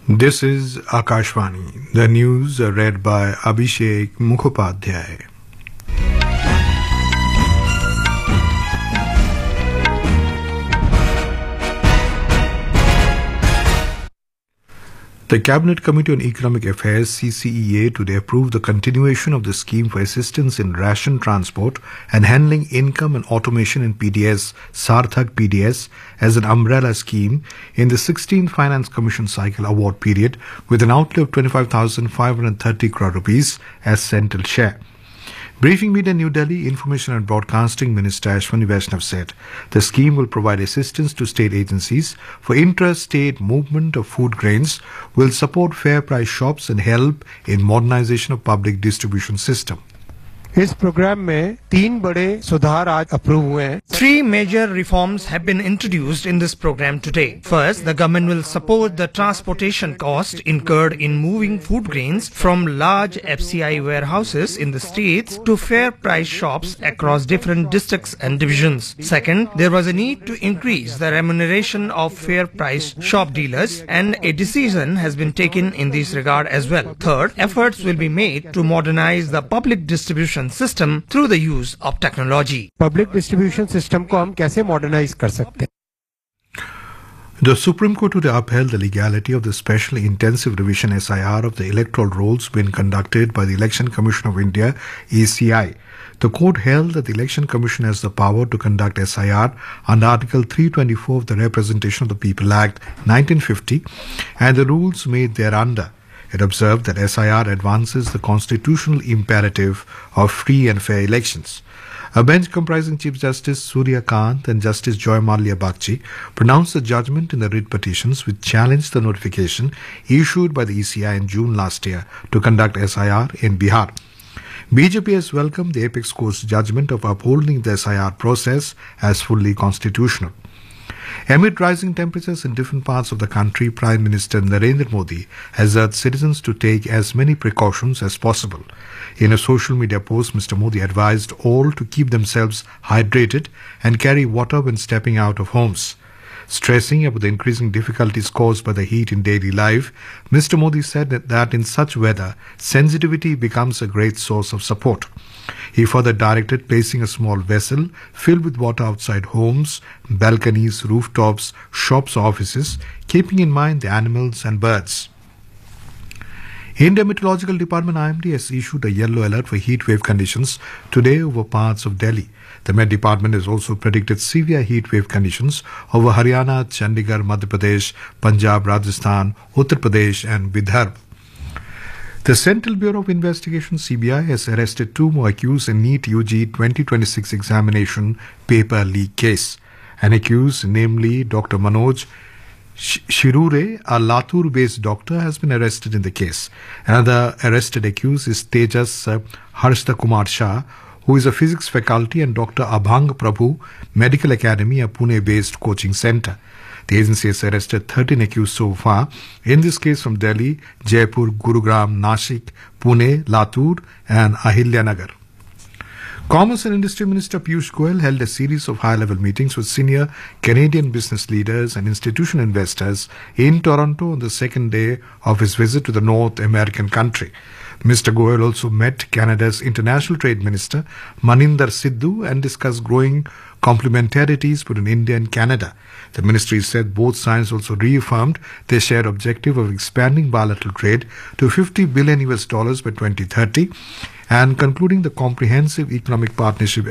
This is Akashvani. The news are read by Abhishek Mukhopadhyay. The Cabinet Committee on Economic Affairs (CCEA) today approved the continuation of the scheme for assistance in ration transport and handling income and automation in PDS, Sarthak PDS, as an umbrella scheme in the 16th Finance Commission cycle award period with an outlay of 25,530 crore rupees as central share. Briefing media New Delhi, Information and Broadcasting Minister Ashwani Vaishnav said the scheme will provide assistance to state agencies for intra-state movement of food grains, will support fair price shops and help in modernization of public distribution system. इस programme में 3 बड़े सुधार आज approve हुए हैं. 3 major reforms have been introduced in this program today. First, the government will support the transportation cost incurred in moving food grains from large FCI warehouses in the states to fair price shops across different districts and divisions. Second, there was a need to increase the remuneration of fair price shop dealers, and a decision has been taken in this regard as well. Third, efforts will be made to modernize the public distribution system through the use of technology. Public distribution system को हम कैसे modernise कर सकते हैं? The Supreme Court today upheld the legality of the Special Intensive Revision SIR of the electoral rolls being conducted by the Election Commission of India (ECI). The court held that the Election Commission has the power to conduct SIR under Article 324 of the Representation of the People Act 1950 and the rules made thereunder. It observed that SIR advances the constitutional imperative of free and fair elections. A bench comprising Chief Justice Surya Kant and Justice Joy Mallya Bagchi pronounced the judgment in the writ petitions which challenged the notification issued by the ECI in June last year to conduct SIR in Bihar. BJP has welcomed the Apex Court's judgment of upholding the SIR process as fully constitutional. Amid rising temperatures in different parts of the country, Prime Minister Narendra Modi has urged citizens to take as many precautions as possible. In a social media post, Mr. Modi advised all to keep themselves hydrated and carry water when stepping out of homes. Stressing about the increasing difficulties caused by the heat in daily life, Mr. Modi said that in such weather, sensitivity becomes a great source of support. He further directed placing a small vessel filled with water outside homes, balconies, rooftops, shops, offices, keeping in mind the animals and birds. India Meteorological Department (IMD) has issued a yellow alert for heat wave conditions today over parts of Delhi. The Met Department has also predicted severe heat wave conditions over Haryana, Chandigarh, Madhya Pradesh, Punjab, Rajasthan, Uttar Pradesh and Vidarbha. The Central Bureau of Investigation (CBI) has arrested 2 more accused in NEET UG 2026 examination paper leak case. An accused, namely Dr. Manoj Shirure, a Latur-based doctor, has been arrested in the case. Another arrested accused is Tejas Harshda Kumar Shah, who is a physics faculty, and Dr. Abhang Prabhu, Medical Academy, a Pune-based coaching center. The agency has arrested 13 accused so far in this case from Delhi, Jaipur, Gurugram, Nashik, Pune, Latur and Ahilyanagar. Commerce and Industry Minister Piyush Goyal held a series of high-level meetings with senior Canadian business leaders and institutional investors in Toronto on the second day of his visit to the North American country. Mr. Goyal also met Canada's International Trade Minister Maninder Sidhu and discussed growing complementarities between India and Canada. The ministry said both sides also reaffirmed their shared objective of expanding bilateral trade to $50 billion by 2030 and concluding the comprehensive economic partnership